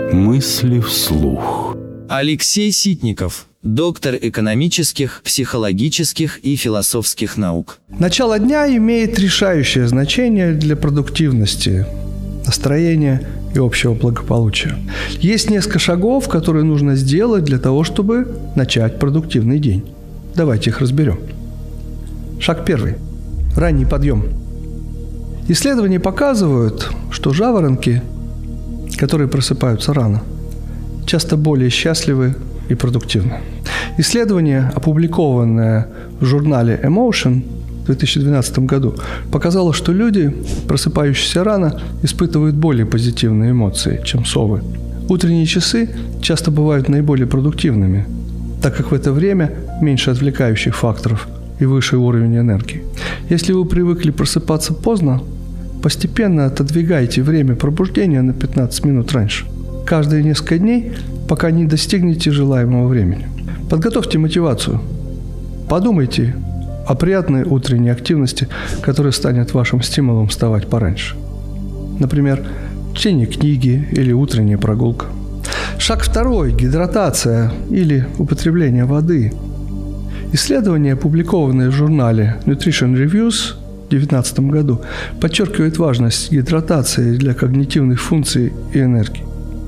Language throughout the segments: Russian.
Мысли вслух. Алексей Ситников, доктор экономических, психологических и философских наук. Начало дня имеет решающее значение для продуктивности, настроения и общего благополучия. Есть несколько шагов, которые нужно сделать для того, чтобы начать продуктивный день. Давайте их разберем. Шаг первый. Ранний подъем. Исследования показывают, что жаворонки, которые просыпаются рано, часто более счастливы и продуктивны. Исследование, опубликованное в журнале Emotion в 2012 году, показало, что люди, просыпающиеся рано, испытывают более позитивные эмоции, чем совы. Утренние часы часто бывают наиболее продуктивными, так как в это время меньше отвлекающих факторов и выше уровень энергии. Если вы привыкли просыпаться поздно, постепенно отодвигайте время пробуждения на 15 минут раньше. Каждые несколько дней, пока не достигнете желаемого времени. Подготовьте мотивацию. Подумайте о приятной утренней активности, которая станет вашим стимулом вставать пораньше. Например, чтение книги или утренняя прогулка. Шаг второй – гидратация или употребление воды. Исследование, опубликованное в журнале Nutrition Reviews в 2019 году, подчеркивает важность гидратации для когнитивных функций и энергии.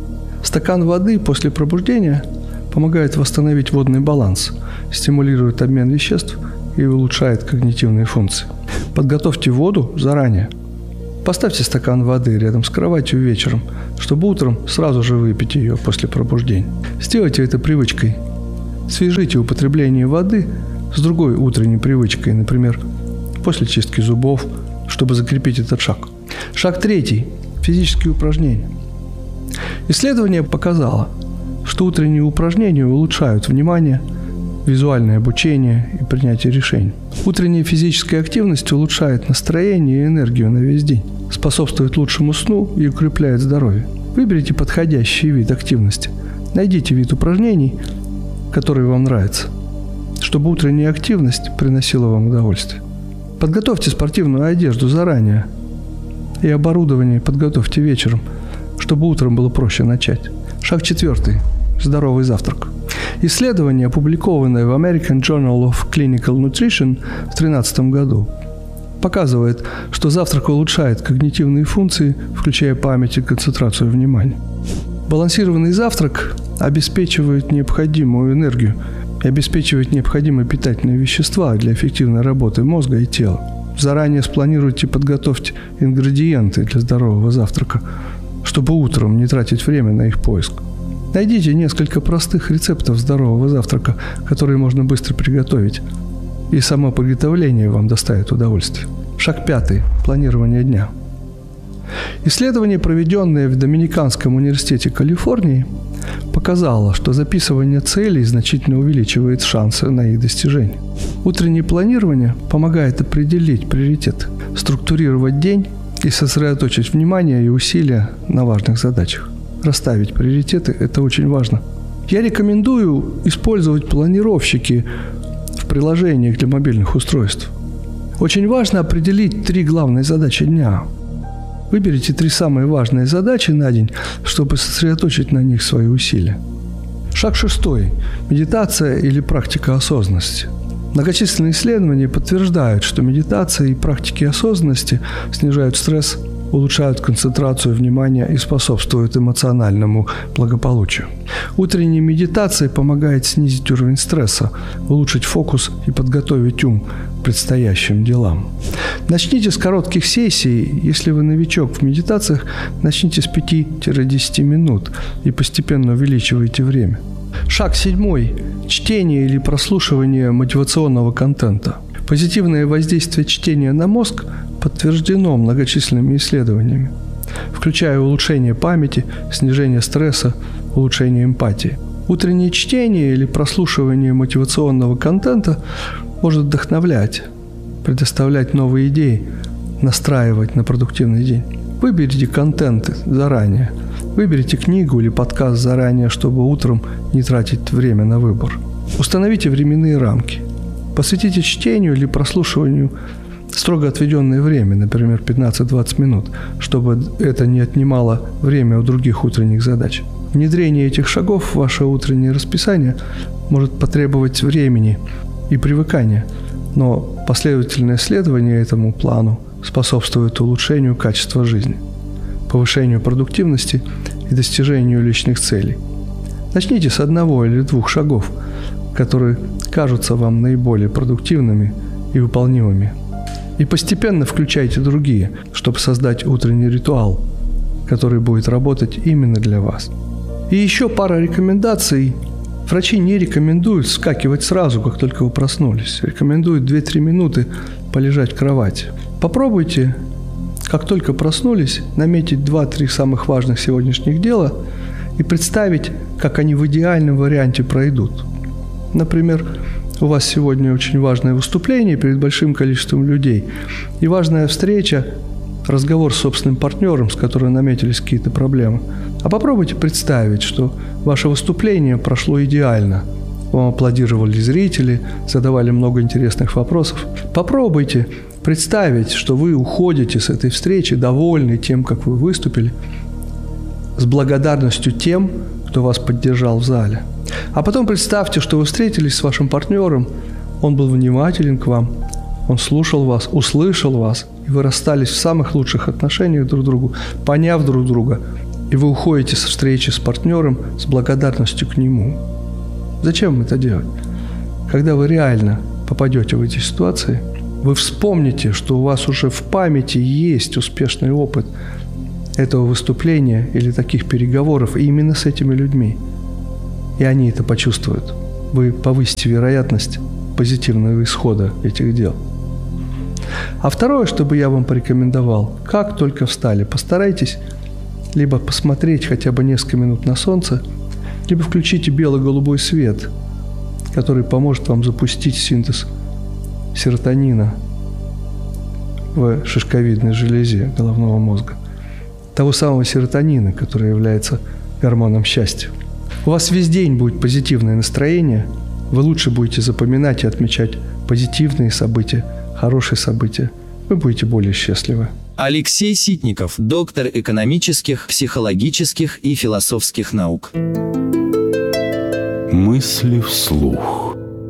Стакан воды после пробуждения помогает восстановить водный баланс, стимулирует обмен веществ и улучшает когнитивные функции. Подготовьте воду заранее. Поставьте стакан воды рядом с кроватью вечером, чтобы утром сразу же выпить ее после пробуждения. Сделайте это привычкой. Свяжите употребление воды с другой утренней привычкой, например, после чистки зубов, чтобы закрепить этот шаг. Шаг третий – физические упражнения. Исследование показало, что утренние упражнения улучшают внимание, визуальное обучение и принятие решений. Утренняя физическая активность улучшает настроение и энергию на весь день, способствует лучшему сну и укрепляет здоровье. Выберите подходящий вид активности. Найдите вид упражнений, который вам нравится, чтобы утренняя активность приносила вам удовольствие. Подготовьте спортивную одежду заранее и оборудование подготовьте вечером, чтобы утром было проще начать. Шаг четвертый – здоровый завтрак. Исследование, опубликованное в American Journal of Clinical Nutrition в 2013 году, показывает, что завтрак улучшает когнитивные функции, включая память и концентрацию внимания. Балансированный завтрак обеспечивает необходимую энергию и обеспечивает необходимые питательные вещества для эффективной работы мозга и тела. Заранее спланируйте и подготовьте ингредиенты для здорового завтрака, чтобы утром не тратить время на их поиск. Найдите несколько простых рецептов здорового завтрака, которые можно быстро приготовить, и само приготовление вам доставит удовольствие. Шаг пятый – планирование дня. Исследование, проведенное в Доминиканском университете Калифорнии, показало, что записывание целей значительно увеличивает шансы на их достижение. Утреннее планирование помогает определить приоритеты, структурировать день и сосредоточить внимание и усилия на важных задачах. Расставить приоритеты – это очень важно. Я рекомендую использовать планировщики в приложениях для мобильных устройств. Очень важно определить 3 главные задачи дня. Выберите 3 самые важные задачи на день, чтобы сосредоточить на них свои усилия. Шаг 6. Медитация или практика осознанности. Многочисленные исследования подтверждают, что медитация и практики осознанности снижают стресс, улучшают концентрацию внимания и способствуют эмоциональному благополучию. Утренняя медитация помогает снизить уровень стресса, улучшить фокус и подготовить ум к предстоящим делам. Начните с коротких сессий. Если вы новичок в медитациях, начните с 5-10 минут и постепенно увеличивайте время. Шаг 7. Чтение или прослушивание мотивационного контента. Позитивное воздействие чтения на мозг подтверждено многочисленными исследованиями, включая улучшение памяти, снижение стресса, улучшение эмпатии. Утреннее чтение или прослушивание мотивационного контента может вдохновлять, предоставлять новые идеи, настраивать на продуктивный день. Выберите контент заранее. Выберите книгу или подкаст заранее, чтобы утром не тратить время на выбор. Установите временные рамки. Посвятите чтению или прослушиванию строго отведенное время, например, 15-20 минут, чтобы это не отнимало время у других утренних задач. Внедрение этих шагов в ваше утреннее расписание может потребовать времени и привыкания, но последовательное следование этому плану способствует улучшению качества жизни, повышению продуктивности и достижению личных целей. Начните с 1 или 2 шагов, которые кажутся вам наиболее продуктивными и выполнимыми. И постепенно включайте другие, чтобы создать утренний ритуал, который будет работать именно для вас. И еще пара рекомендаций. Врачи не рекомендуют вскакивать сразу, как только вы проснулись. Рекомендуют 2-3 минуты полежать в кровати. Попробуйте, как только проснулись, наметить 2-3 самых важных сегодняшних дела и представить, как они в идеальном варианте пройдут. Например, у вас сегодня очень важное выступление перед большим количеством людей и важная встреча, разговор с собственным партнером, с которым наметились какие-то проблемы. А попробуйте представить, что ваше выступление прошло идеально. Вам аплодировали зрители, задавали много интересных вопросов. Попробуйте представить, что вы уходите с этой встречи довольны тем, как вы выступили, с благодарностью тем, кто вас поддержал в зале. А потом представьте, что вы встретились с вашим партнером, он был внимателен к вам, он слушал вас, услышал вас, и вы расстались в самых лучших отношениях друг к другу, поняв друг друга, и вы уходите с встречи с партнером с благодарностью к нему. Зачем это делать? Когда вы реально попадете в эти ситуации, вы вспомните, что у вас уже в памяти есть успешный опыт этого выступления или таких переговоров именно с этими людьми. И они это почувствуют. Вы повысите вероятность позитивного исхода этих дел. А второе, что бы я вам порекомендовал, как только встали, постарайтесь либо посмотреть хотя бы несколько минут на солнце, либо включите бело-голубой свет, который поможет вам запустить синтез серотонина в шишковидной железе головного мозга. Того самого серотонина, который является гормоном счастья. У вас весь день будет позитивное настроение, вы лучше будете запоминать и отмечать позитивные события, хорошие события, вы будете более счастливы. Алексей Ситников, доктор экономических, психологических и философских наук. Мысли вслух.